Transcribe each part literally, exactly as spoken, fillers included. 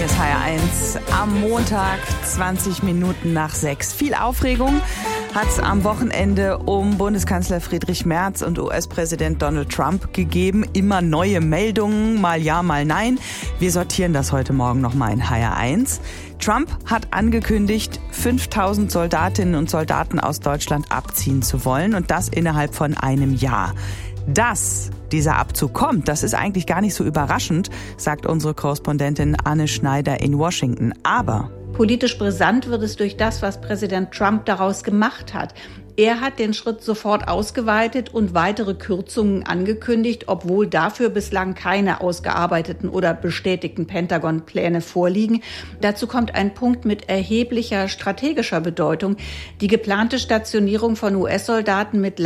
ist H R eins am Montag, zwanzig Minuten nach sechs. Viel Aufregung hat es am Wochenende um Bundeskanzler Friedrich Merz und U S-Präsident Donald Trump gegeben. Immer neue Meldungen, mal ja, mal nein. Wir sortieren das heute Morgen nochmal in H R eins. Trump hat angekündigt, fünftausend Soldatinnen und Soldaten aus Deutschland abziehen zu wollen und das innerhalb von einem Jahr. Dass dieser Abzug kommt, das ist eigentlich gar nicht so überraschend, sagt unsere Korrespondentin Anne Schneider in Washington. Aber politisch brisant wird es durch das, was Präsident Trump daraus gemacht hat. Er hat den Schritt sofort ausgeweitet und weitere Kürzungen angekündigt, obwohl dafür bislang keine ausgearbeiteten oder bestätigten Pentagon-Pläne vorliegen. Dazu kommt ein Punkt mit erheblicher strategischer Bedeutung. Die geplante Stationierung von U S-Soldaten mit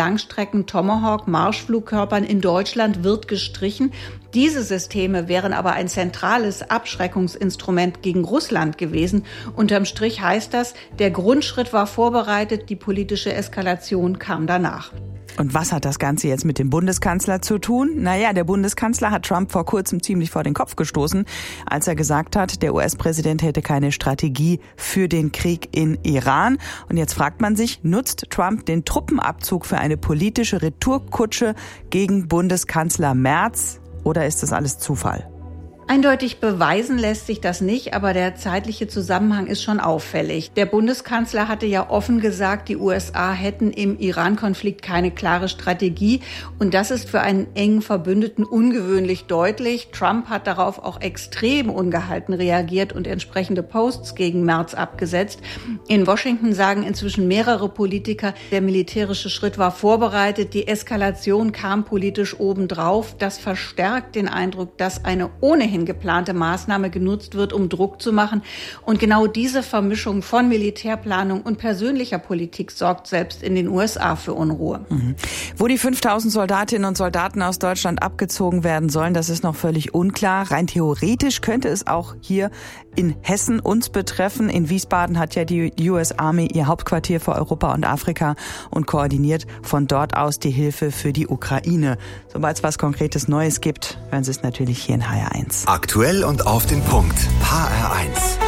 Langstrecken-Tomahawk-Marschflugkörpern in Deutschland wird gestrichen. Diese Systeme wären aber ein zentrales Abschreckungsinstrument gegen Russland gewesen. Unterm Strich heißt das, der Grundschritt war vorbereitet, die politische Eskalation kam danach. Und was hat das Ganze jetzt mit dem Bundeskanzler zu tun? Naja, der Bundeskanzler hat Trump vor kurzem ziemlich vor den Kopf gestoßen, als er gesagt hat, der U S-Präsident hätte keine Strategie für den Krieg in Iran. Und jetzt fragt man sich, nutzt Trump den Truppenabzug für eine politische Retourkutsche gegen Bundeskanzler Merz? Oder ist das alles Zufall? Eindeutig beweisen lässt sich das nicht, aber der zeitliche Zusammenhang ist schon auffällig. Der Bundeskanzler hatte ja offen gesagt, die U S A hätten im Iran-Konflikt keine klare Strategie. Und das ist für einen engen Verbündeten ungewöhnlich deutlich. Trump hat darauf auch extrem ungehalten reagiert und entsprechende Posts gegen Merz abgesetzt. In Washington sagen inzwischen mehrere Politiker, der militärische Schritt war vorbereitet, die Eskalation kam politisch obendrauf. Das verstärkt den Eindruck, dass eine ohnehin geplante Maßnahme genutzt wird, um Druck zu machen. Und genau diese Vermischung von Militärplanung und persönlicher Politik sorgt selbst in den U S A für Unruhe. Mhm. Wo die fünftausend Soldatinnen und Soldaten aus Deutschland abgezogen werden sollen, das ist noch völlig unklar. Rein theoretisch könnte es auch hier in Hessen uns betreffen. In Wiesbaden hat ja die U S Army ihr Hauptquartier für Europa und Afrika und koordiniert von dort aus die Hilfe für die Ukraine. Sobald es was Konkretes Neues gibt, hören Sie es natürlich hier in H R eins. Aktuell und auf den Punkt. H R eins.